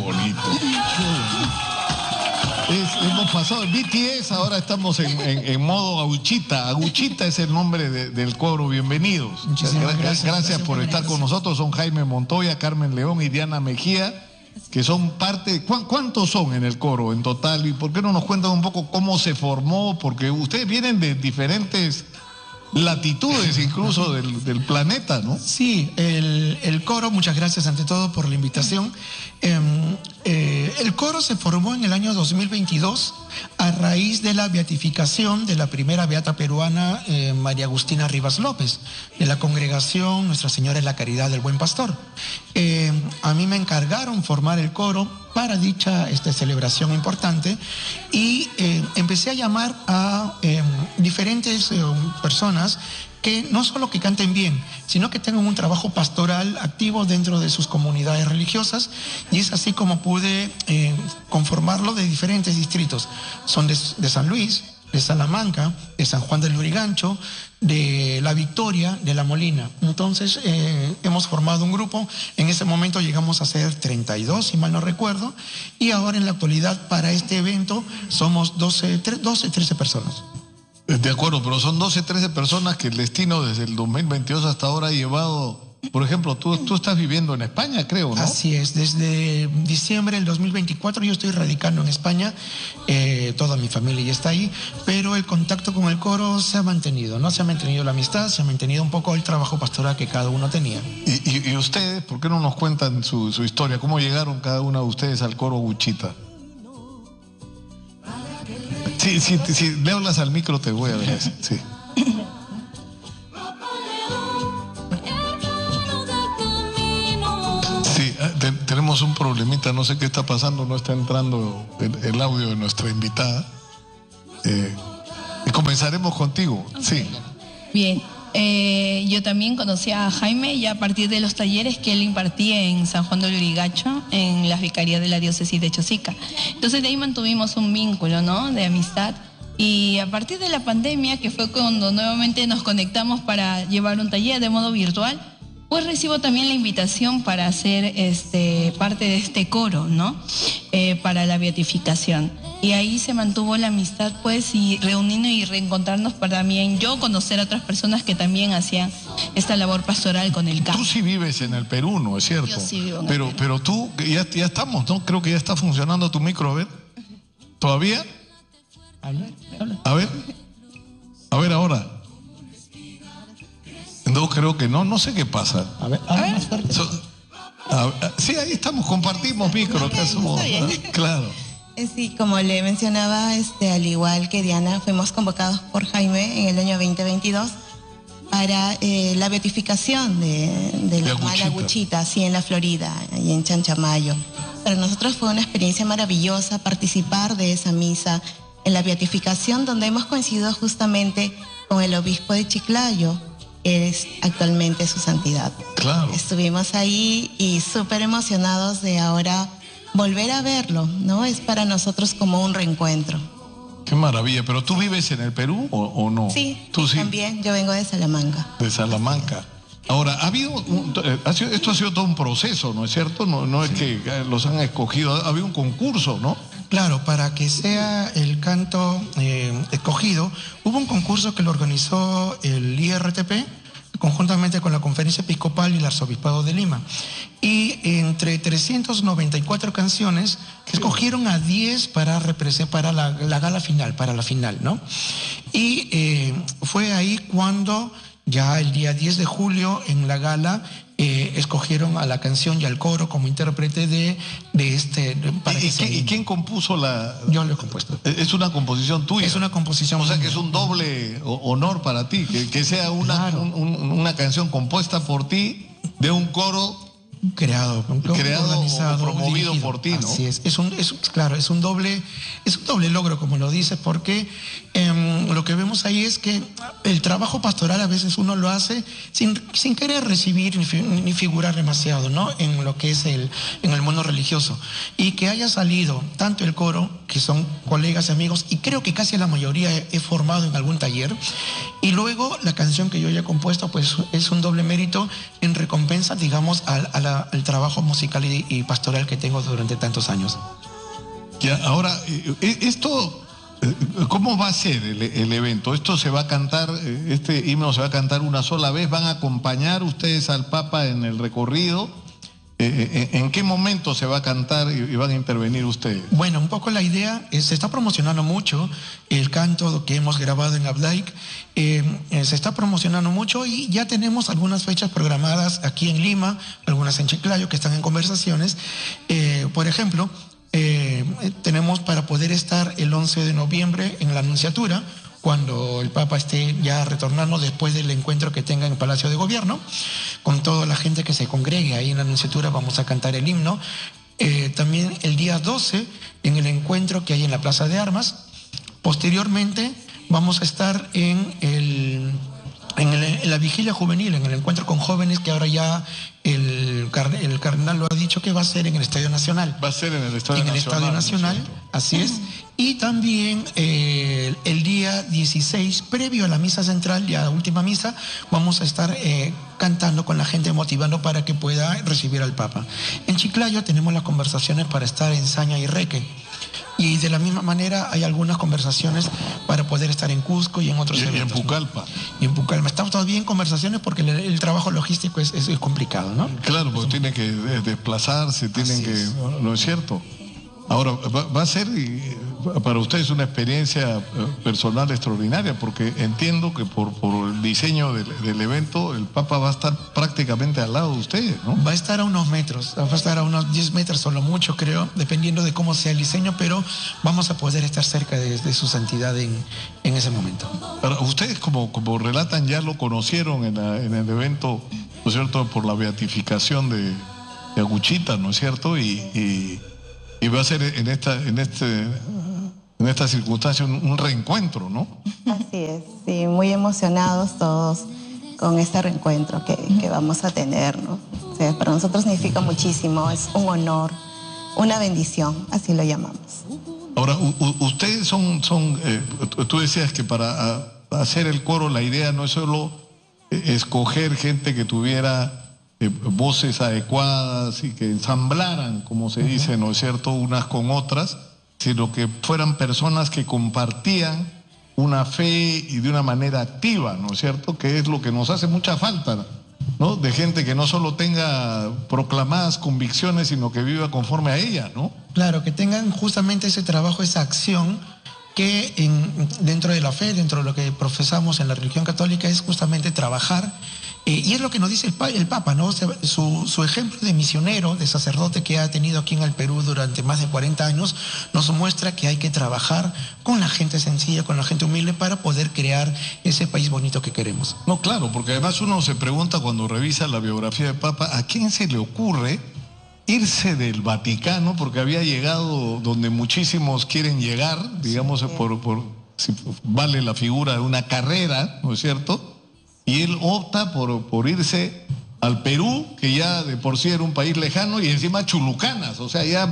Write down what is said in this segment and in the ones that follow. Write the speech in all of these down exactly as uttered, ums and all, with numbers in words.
bonito. Es, hemos pasado el B T S, ahora estamos en, en, en modo Aguchita. Aguchita es el nombre de, del coro. Bienvenidos. Muchísimas gracias. Gracias, gracias por estar con nosotros. Son Jaime Montoya, Carmen León y Diana Mejía, que son parte... ¿Cuántos son en el coro en total? ¿Y por qué no nos cuentan un poco cómo se formó? Porque ustedes vienen de diferentes latitudes incluso del, del planeta, ¿no? Sí, el, el coro, muchas gracias ante todo por la invitación. Eh, eh, el coro se formó en el año dos mil veintidós a raíz de la beatificación de la primera beata peruana, eh, María Agustina Rivas López, de la congregación Nuestra Señora de la Caridad del Buen Pastor. Eh, a mí me encargaron formar el coro para dicha esta celebración importante y eh, empecé a llamar a eh, diferentes eh, personas que no solo que canten bien, sino que tengan un trabajo pastoral activo dentro de sus comunidades religiosas, y es así como pude eh, conformarlo de diferentes distritos. Son de, de San Luis, de Salamanca, de San Juan del Lurigancho, de La Victoria, de La Molina. Entonces eh, hemos formado un grupo. En ese momento llegamos a ser treinta y dos, si mal no recuerdo, y ahora en la actualidad para este evento somos doce, trece personas. De acuerdo, pero son doce, trece personas que el destino desde el dos mil veintidós hasta ahora ha llevado. Por ejemplo, tú, tú estás viviendo en España, creo, ¿no? Así es, desde diciembre del dos mil veinticuatro yo estoy radicando en España, eh, toda mi familia ya está ahí, pero el contacto con el coro se ha mantenido, ¿no? Se ha mantenido la amistad, se ha mantenido un poco el trabajo pastoral que cada uno tenía. ¿Y, y, y ustedes, por qué no nos cuentan su, su historia? ¿Cómo llegaron cada uno de ustedes al coro Aguchita? Sí, sí, sí, le hablas al micro te voy a ver, sí. Sí, te, tenemos un problemita, no sé qué está pasando, no está entrando el, el audio de nuestra invitada. Eh, y comenzaremos contigo, sí. Bien, eh, yo también conocí a Jaime ya a partir de los talleres que él impartía en San Juan del Lurigancho, en las vicarías de la diócesis de Chosica. Entonces de ahí mantuvimos un vínculo, ¿no?, de amistad. Y a partir de la pandemia, que fue cuando nuevamente nos conectamos para llevar un taller de modo virtual, pues recibo también la invitación para hacer este, parte de este coro, ¿no? Eh, para la beatificación. Y ahí se mantuvo la amistad, pues, y reunirnos y reencontrarnos para también yo conocer a otras personas que también hacían esta labor pastoral con el campo. Tú sí vives en el Perú, ¿no es cierto? Yo sí vivo en el pero, Perú. pero tú, ya, ya estamos, ¿no? Creo que ya está funcionando tu micro, a ver. ¿Todavía? A ver. A ver ahora. No, creo que no, no sé qué pasa. A ver, a ver. So, a, a, sí, ahí estamos, compartimos micro, acá somos, ¿no? Claro. Sí, como le mencionaba, este, al igual que Diana, fuimos convocados por Jaime en el año veinte veintidós para eh, la beatificación de, de la hermana Aguchita, así en la Florida, y en Chanchamayo. Para nosotros fue una experiencia maravillosa participar de esa misa en la beatificación, donde hemos coincidido justamente con el obispo de Chiclayo, que es actualmente su santidad. Claro. Estuvimos ahí y súper emocionados de ahora volver a verlo, ¿no? Es para nosotros como un reencuentro. Qué maravilla, pero ¿tú vives en el Perú o, o no? Sí, ¿Tú sí? También, yo vengo de Salamanca. De Salamanca. Ahora, ha habido, un, ha sido, esto ha sido todo un proceso, ¿no es cierto? No, no es que los han escogido, ha habido un concurso, ¿no? Claro, para que sea el canto eh, escogido, hubo un concurso que lo organizó el I R T P conjuntamente con la Conferencia Episcopal y el Arzobispado de Lima. Y entre trescientas noventa y cuatro canciones, escogieron a diez para, para la, la gala final, para la final, ¿no? Y eh, fue ahí cuando ya el día diez de julio en la gala eh, escogieron a la canción y al coro como intérprete de, de este... De, para ¿Y, ¿y, ¿Y quién compuso la...? Yo lo he compuesto. Es una composición tuya. Es una composición. O sea que es un doble honor para ti, que, que sea una, claro. un, un, una canción compuesta por ti de un coro creado, creado organizado, o promovido dirigido. por ti, ¿no? Así es, es un, es, claro, es un doble, es un doble logro, como lo dices, porque eh, lo que vemos ahí es que el trabajo pastoral a veces uno lo hace sin, sin querer recibir ni, fi, ni figurar demasiado, ¿no? En lo que es el, en el mundo religioso. Y que haya salido tanto el coro, que son colegas y amigos, y creo que casi la mayoría he, he formado en algún taller, y luego la canción que yo ya he compuesto, pues es un doble mérito en recompensa, digamos, a, a la la, el trabajo musical y, y pastoral que tengo durante tantos años. Ya, ahora, esto, ¿cómo va a ser el, el evento? ¿Esto se va a cantar, este himno se va a cantar una sola vez? ¿Van a acompañar ustedes al Papa en el recorrido? ¿En qué momento se va a cantar y van a intervenir ustedes? Bueno, un poco la idea, es, se está promocionando mucho el canto que hemos grabado en Abdaic, eh, eh, se está promocionando mucho y ya tenemos algunas fechas programadas aquí en Lima, algunas en Chiclayo que están en conversaciones. Eh, por ejemplo, eh, tenemos para poder estar el once de noviembre en la Anunciatura, cuando el Papa esté ya retornando después del encuentro que tenga en el Palacio de Gobierno, con toda la gente que se congregue ahí en la Anunciatura, vamos a cantar el himno. Eh, también el día doce, en el encuentro que hay en la Plaza de Armas. Posteriormente, vamos a estar en, el, en, el, en la vigilia juvenil, en el encuentro con jóvenes, que ahora ya el, el cardenal lo ha dicho que va a ser en el Estadio Nacional. Va a ser en el Estadio en Nacional. En el Estadio Nacional, ¿no? Así es. Y también eh, el día dieciséis, previo a la misa central, ya última misa, vamos a estar eh, cantando con la gente, motivando para que pueda recibir al Papa. En Chiclayo tenemos las conversaciones para estar en Saña y Reque. Y de la misma manera hay algunas conversaciones para poder estar en Cusco y en otros y, eventos. Y en Pucallpa. ¿No? Y en Pucallpa. Estamos todavía en conversaciones porque el, el trabajo logístico es, es, es complicado, ¿no? Claro, porque tienen que desplazarse, tienen que... Es. ¿No, no es cierto? Ahora, va, va a ser para ustedes una experiencia personal extraordinaria, porque entiendo que por, por el diseño del, del evento, el Papa va a estar prácticamente al lado de ustedes, ¿no? Va a estar a unos metros, va a estar a unos diez metros o lo mucho, creo, dependiendo de cómo sea el diseño, pero vamos a poder estar cerca de, de su santidad en, en ese momento. Pero ustedes, como, como relatan, ya lo conocieron en, la, en el evento, ¿no es cierto?, por la beatificación de, de Aguchita, ¿no es cierto? Y... y Y va a ser en esta, en este, en esta circunstancia un, un reencuentro, ¿no? Así es, sí, muy emocionados todos con este reencuentro que, que vamos a tener, ¿no? O sea, para nosotros significa muchísimo, es un honor, una bendición, así lo llamamos. Ahora, u, u, ustedes son, son eh, tú decías que para a, hacer el coro la idea no es solo eh, escoger gente que tuviera Eh, voces adecuadas y que ensamblaran, como se dice, ¿no es cierto?, unas con otras, sino que fueran personas que compartían una fe y de una manera activa, ¿no es cierto?, que es lo que nos hace mucha falta, ¿no?, de gente que no solo tenga proclamadas convicciones, sino que viva conforme a ellas, ¿no? Claro, que tengan justamente ese trabajo, esa acción que en, dentro de la fe, dentro de lo que profesamos en la religión católica, es justamente trabajar. Eh, y es lo que nos dice el, el Papa, ¿no? O sea, su, su ejemplo de misionero, de sacerdote que ha tenido aquí en el Perú durante más de cuarenta años, nos muestra que hay que trabajar con la gente sencilla, con la gente humilde, para poder crear ese país bonito que queremos. No, claro, porque además uno se pregunta cuando revisa la biografía del Papa, ¿a quién se le ocurre irse del Vaticano? Porque había llegado donde muchísimos quieren llegar, digamos, sí, por, por si vale la figura de una carrera, ¿no es cierto? Y él opta por, por irse al Perú, que ya de por sí era un país lejano, y encima Chulucanas, o sea, ya...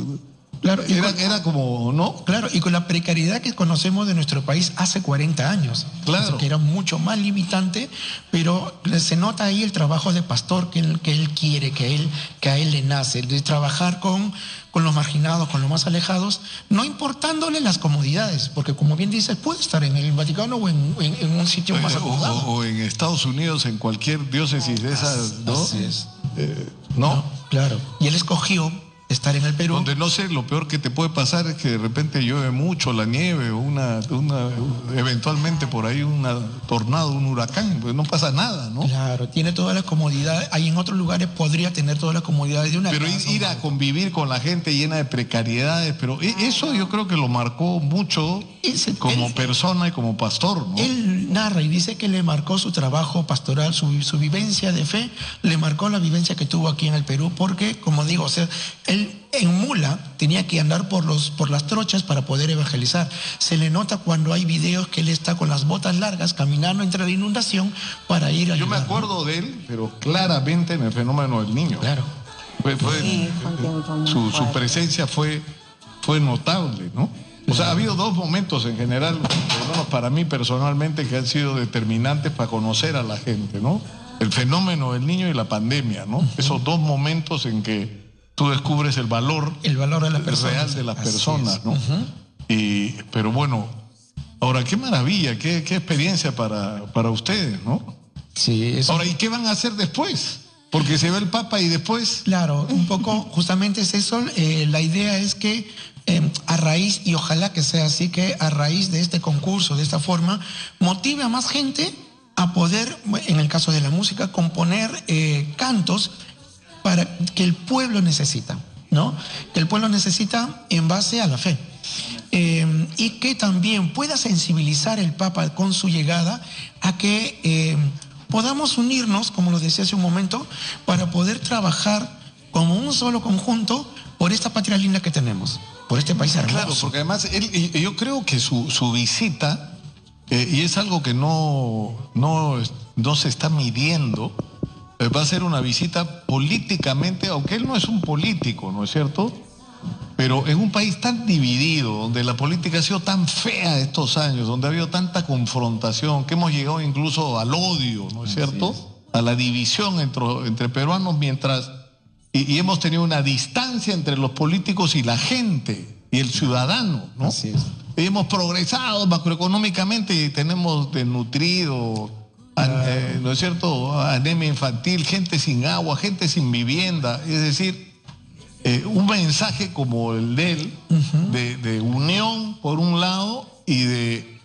Claro, era, con, era como, ¿no? Claro, y con la precariedad que conocemos de nuestro país hace cuarenta años. Claro. O sea, que era mucho más limitante, pero se nota ahí el trabajo de pastor que él, que él quiere, que, él, que a él le nace, de trabajar con, con los marginados, con los más alejados, no importándole las comodidades, porque como bien dices, puede estar en el Vaticano o en, en, en un sitio o, más o, acomodado. O en Estados Unidos, en cualquier diócesis de esas, ¿no? Así es. Eh, ¿no? no, claro. Y él escogió estar en el Perú. Donde no sé, lo peor que te puede pasar es que de repente llueve mucho, la nieve, o una, una eventualmente por ahí un tornado, un huracán, pues no pasa nada, ¿no? Claro, tiene todas las comodidades. Ahí en otros lugares podría tener todas las comodidades de una Pero casa, ir a convivir con la gente llena de precariedades, pero eso yo creo que lo marcó mucho Ese, como él, persona y como pastor, ¿no? Él narra y dice que le marcó su trabajo pastoral, su, su vivencia de fe, le marcó la vivencia que tuvo aquí en el Perú, porque, como digo, o sea, él en mula tenía que andar por, los, por las trochas para poder evangelizar. Se le nota cuando hay videos que él está con las botas largas caminando entre la inundación para ir a Yo ayudar, me acuerdo, ¿no?, de él, pero claramente en el fenómeno del niño. Claro. Fue, fue, sí, su, su presencia fue, fue notable, ¿no? O sea, ha habido dos momentos en general, por lo menos para mí personalmente, que han sido determinantes para conocer a la gente, ¿no? el fenómeno del niño y la pandemia, ¿no? Uh-huh. Esos dos momentos en que tú descubres el valor, el valor de las personas, real de las personas, ¿no? Uh-huh. Y, pero bueno, ahora qué maravilla, qué, qué experiencia para, para ustedes, ¿no? Sí, eso... Ahora, ¿y qué van a hacer después? Porque se ve el Papa y después... Claro, un poco justamente es eso. Eh, la idea es que eh, a raíz, y ojalá que sea así, que a raíz de este concurso, de esta forma, motive a más gente a poder, en el caso de la música, componer eh, cantos para que el pueblo necesita, ¿no? Que el pueblo necesita en base a la fe. Eh, y que también pueda sensibilizar el Papa con su llegada a que... Eh, podamos unirnos, como lo decía hace un momento, para poder trabajar como un solo conjunto por esta patria linda que tenemos, por este país hermoso. Claro, porque además él, yo creo que su, su visita, eh, y es algo que no, no, no se está midiendo, eh, va a ser una visita políticamente, aunque él no es un político, ¿no es cierto? Pero en un país tan dividido, donde la política ha sido tan fea estos años, donde ha habido tanta confrontación, que hemos llegado incluso al odio, ¿no es cierto? Es. A la división entre, entre peruanos, mientras... Y, y hemos tenido una distancia entre los políticos y la gente, y el ciudadano, ¿no? Así es. Y hemos progresado macroeconómicamente y tenemos desnutrido, ah. eh, ¿no es cierto? Anemia infantil, gente sin agua, gente sin vivienda, es decir... Eh, un mensaje como el de él, uh-huh. de, de unión por un lado y de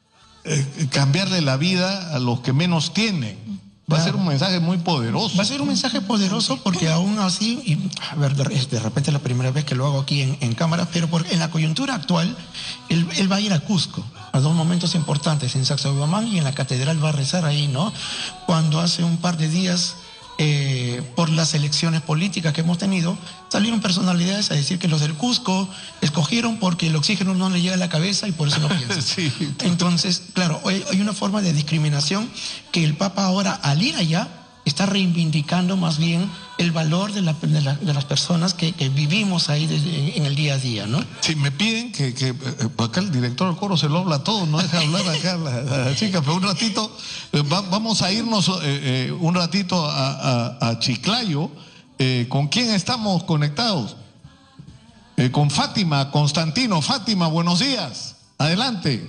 eh, cambiarle la vida a los que menos tienen. Va claro. a ser un mensaje muy poderoso. Va a ser un mensaje poderoso porque aún así, y, a ver, de, de repente es la primera vez que lo hago aquí en, en cámara, pero por, en la coyuntura actual, él, él va a ir a Cusco, a dos momentos importantes, en Sacsayhuamán y en la catedral va a rezar ahí, ¿no? Cuando hace un par de días... Eh, por las elecciones políticas que hemos tenido, salieron personalidades a decir que los del Cusco escogieron porque el oxígeno no le llega a la cabeza y por eso no piensan. Sí. Entonces, claro, hay, hay una forma de discriminación que el Papa ahora, al ir allá, está reivindicando más bien el valor de, la, de, la, de las personas que, que vivimos ahí de, de, en el día a día, ¿no? Sí, me piden que, que acá el director del coro se lo habla todo, no deja hablar acá la, la chica, pero un ratito, va, vamos a irnos eh, eh, un ratito a, a, a Chiclayo. Eh, ¿Con quién estamos conectados? Eh, con Fátima Constantino. Fátima, buenos días. Adelante.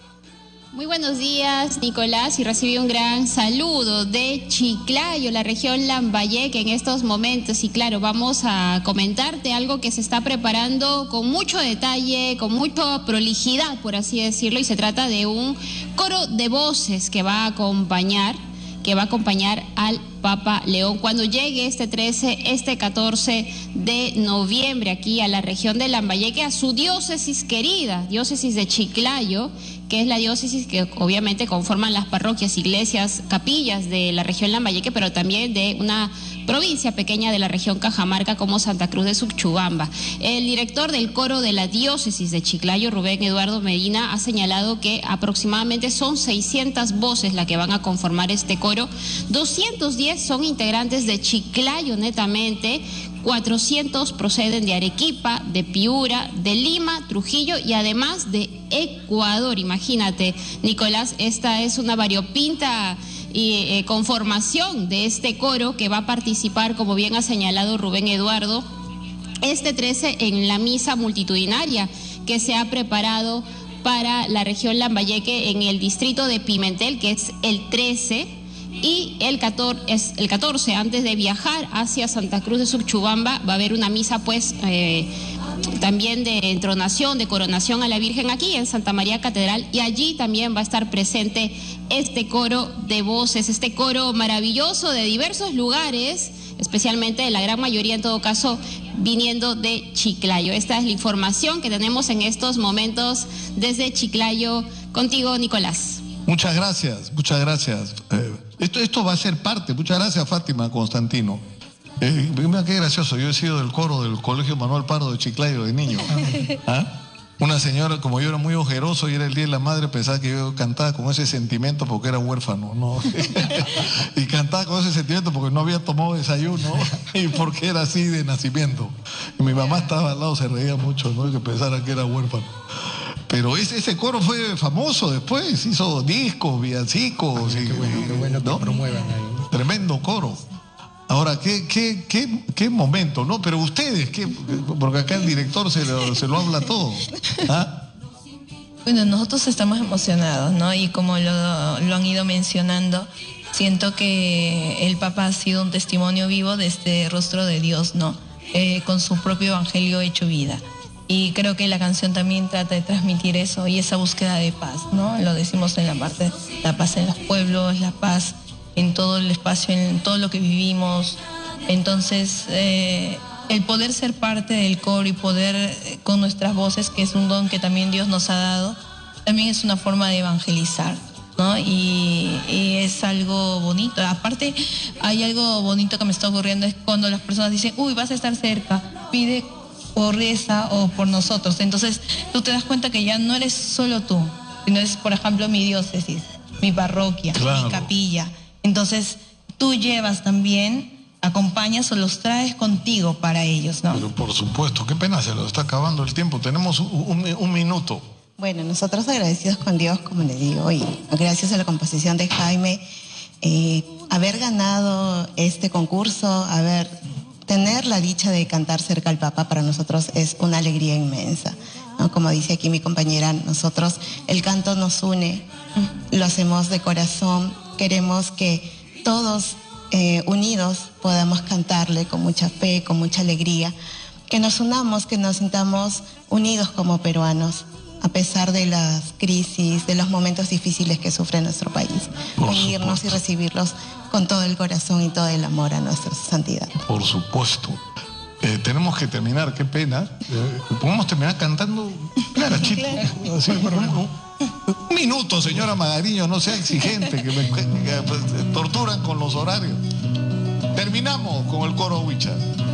Muy buenos días, Nicolás, y recibí un gran saludo de Chiclayo, la región Lambayeque en estos momentos. Y claro, vamos a comentarte algo que se está preparando con mucho detalle, con mucha prolijidad, por así decirlo, y se trata de un coro de voces que va a acompañar, que va a acompañar al Papa León cuando llegue este trece, este catorce de noviembre aquí a la región de Lambayeque, a su diócesis querida, diócesis de Chiclayo, que es la diócesis que obviamente conforman las parroquias, iglesias, capillas de la región Lambayeque, pero también de una provincia pequeña de la región Cajamarca como Santa Cruz de Suchubamba. El director del coro de la diócesis de Chiclayo, Rubén Eduardo Medina, ha señalado que aproximadamente son seiscientas voces las que van a conformar este coro, doscientos diez son integrantes de Chiclayo netamente, cuatrocientos proceden de Arequipa, de Piura, de Lima, Trujillo y además de Ecuador. Imagínate, Nicolás, esta es una variopinta y eh, conformación de este coro que va a participar, como bien ha señalado Rubén Eduardo, este trece en la misa multitudinaria que se ha preparado para la región Lambayeque en el distrito de Pimentel, que es el trece. Y el catorce, es el catorce, antes de viajar hacia Santa Cruz de Suchubamba, va a haber una misa pues eh, también de entronación, de coronación a la Virgen aquí en Santa María Catedral, y allí también va a estar presente este coro de voces, este coro maravilloso de diversos lugares, especialmente de la gran mayoría en todo caso viniendo de Chiclayo. Esta es la información que tenemos en estos momentos desde Chiclayo. Contigo, Nicolás. Muchas gracias, muchas gracias. Eh, esto, esto va a ser parte. Muchas gracias, Fátima Constantino. Eh, mira qué gracioso, yo he sido del coro del Colegio Manuel Pardo de Chiclayo de niño. ¿Ah? Una señora, como yo era muy ojeroso y era el Día de la Madre, pensaba que yo cantaba con ese sentimiento porque era huérfano, ¿no? Y cantaba con ese sentimiento porque no había tomado desayuno y porque era así de nacimiento. Y mi mamá estaba al lado, se reía mucho, ¿no? Y que pensara que era huérfano. Pero ese, ese coro fue famoso después, hizo discos, villancicos. Qué y, bueno, qué bueno que ¿no? promuevan ahí. tremendo coro. Ahora, ¿qué, qué, qué, qué momento, ¿no? Pero ustedes, ¿qué? Porque acá el director se lo, se lo habla todo. ¿Ah? Bueno, nosotros estamos emocionados, ¿no? Y como lo, lo han ido mencionando, siento que el Papa ha sido un testimonio vivo de este rostro de Dios, ¿no? Eh, con su propio evangelio hecho vida. Y creo que la canción también trata de transmitir eso y esa búsqueda de paz, ¿no? Lo decimos en la parte, la paz en los pueblos, la paz en todo el espacio, en todo lo que vivimos. Entonces, eh, el poder ser parte del coro y poder eh, con nuestras voces, que es un don que también Dios nos ha dado, también es una forma de evangelizar, ¿no? Y, y es algo bonito. Aparte, hay algo bonito que me está ocurriendo, es cuando las personas dicen, uy, vas a estar cerca, pide o reza o por nosotros. Entonces, tú te das cuenta que ya no eres solo tú, sino es, por ejemplo, mi diócesis, mi parroquia, claro, mi capilla. Entonces, tú llevas también, acompañas o los traes contigo para ellos, ¿no? Pero por supuesto, qué pena, se lo está acabando el tiempo. Tenemos un, un, un minuto. Bueno, nosotros agradecidos con Dios, como le digo, y gracias a la composición de Jaime, eh, haber ganado este concurso, haber tener la dicha de cantar cerca al Papa, para nosotros es una alegría inmensa, ¿no? Como dice aquí mi compañera, nosotros, el canto nos une, lo hacemos de corazón, queremos que todos eh, unidos podamos cantarle con mucha fe, con mucha alegría, que nos unamos, que nos sintamos unidos como peruanos, a pesar de las crisis, de los momentos difíciles que sufre nuestro país. Por unirnos supuesto. Y recibirlos con todo el corazón y todo el amor a nuestra santidad. Por supuesto. Eh, tenemos que terminar, qué pena. Eh, ¿Podemos terminar cantando? Claro, chito. Claro. Sí, un, un, un minuto, señora Magariño, no sea exigente, que me que, que, que, torturan con los horarios. Terminamos con el coro Huicha.